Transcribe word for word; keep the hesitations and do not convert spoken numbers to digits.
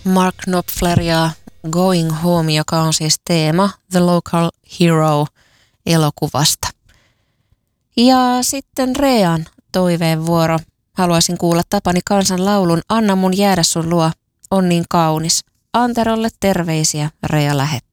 Mark Knopfleria Going Home, joka on siis teema The Local Hero -elokuvasta. Ja sitten Rean toiveen vuoro. Haluaisin kuulla Tapani Kansan laulun Anna mun jäädä sun luo, on niin kaunis. Anterolle terveisiä, Rea lähettää.